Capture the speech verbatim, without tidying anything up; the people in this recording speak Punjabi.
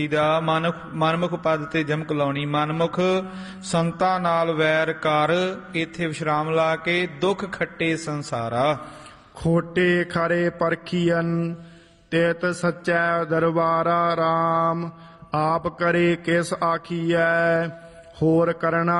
ਦਾ ਮਨ ਮਨਮੁਖ ਪਦ ਤੇ ਜਮਕ ਲਾਉਣੀ। ਮਨਮੁਖ ਸੰਤਾਂ ਨਾਲ ਵੈਰ ਕਰ, ਇੱਥੇ ਵਿਸ਼ਰਾਮ ਲਾ ਕੇ ਦੁੱਖ ਖੱਟੇ ਸੰਸਾਰਾ। ਖੋਟੇ ਖਰੇ ਪਰਖੀਅਨ ਤਿਤ ਸੱਚੈ ਦਰਬਾਰਾ ਰਾਮ, ਆਪ ਕਰੇ ਕਿਸ ਆਖੀਐ ਹੋਰ ਕਰਨਾ